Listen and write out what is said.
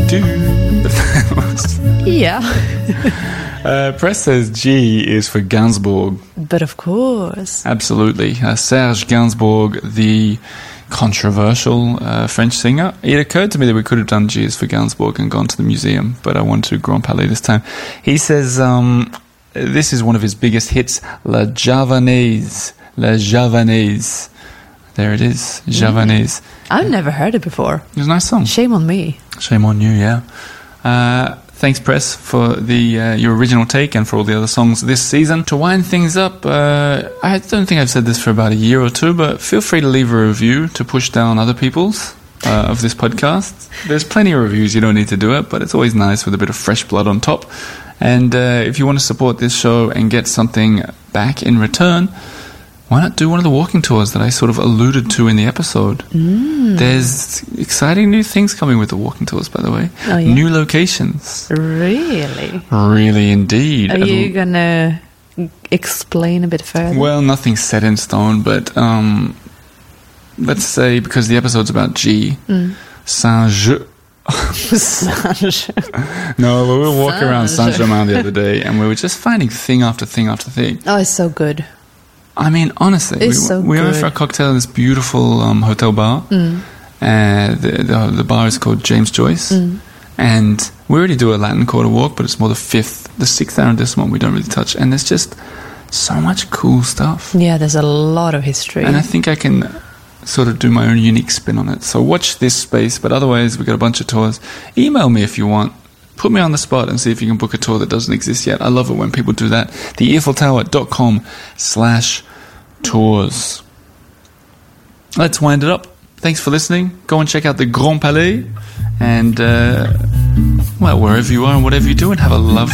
Yeah. Press says G is for Gainsbourg. But of course. Absolutely. Serge Gainsbourg, the controversial French singer. It occurred to me that we could have done G is for Gainsbourg and gone to the museum, but I went to Grand Palais this time. He says this is one of his biggest hits, La Javanaise. La Javanaise. There it is, Javanaise. I've never heard it before. It's a nice song. Shame on me. Shame on you, yeah. Thanks, Press, for your original take and for all the other songs this season. To wind things up, I don't think I've said this for about a year or two, but feel free to leave a review to push down other people's of this podcast. There's plenty of reviews, you don't need to do it, but it's always nice with a bit of fresh blood on top. And if you want to support this show and get something back in return, why not do one of the walking tours that I sort of alluded to in the episode? There's exciting new things coming with the walking tours, by the way. Oh, yeah? New locations. Really? Really, indeed. Are you going to explain a bit further? Well, nothing's set in stone, but let's say, because the episode's about G, Saint-Germain. No, we were walking around Saint-Germain the other day, and we were just finding thing after thing after thing. Oh, it's so good. I mean, honestly, we went for a cocktail in this beautiful hotel bar. The bar is called James Joyce. And we already do a Latin Quarter walk, but it's more the 6th arrondissement we don't really touch. And there's just so much cool stuff. Yeah, there's a lot of history. And I think I can sort of do my own unique spin on it. So watch this space, but otherwise we've got a bunch of tours. Email me if you want. Put me on the spot and see if you can book a tour that doesn't exist yet. I love it when people do that. theeiffeltower.com/tours. Let's wind it up. Thanks for listening. Go and check out the Grand Palais. And, well, wherever you are and whatever you do, and have a lovely